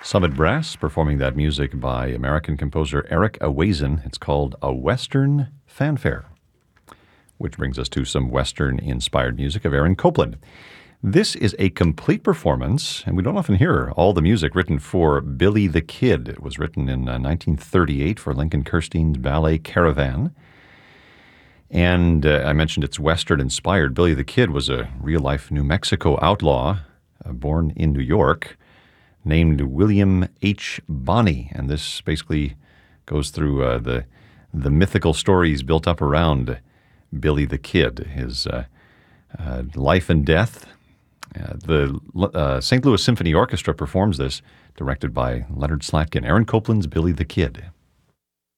Summit Brass performing that music by American composer Eric Awayzin. It's called A Western Fanfare, which brings us to some Western-inspired music of Aaron Copland. This is a complete performance, and we don't often hear all the music written for Billy the Kid. It was written in 1938 for Lincoln Kirstein's ballet Caravan. And I mentioned it's Western-inspired. Billy the Kid was a real-life New Mexico outlaw born in New York named William H. Bonney. And this basically goes through the mythical stories built up around Billy the Kid, his life and death. The St. Louis Symphony Orchestra performs this, directed by Leonard Slatkin. Aaron Copland's Billy the Kid.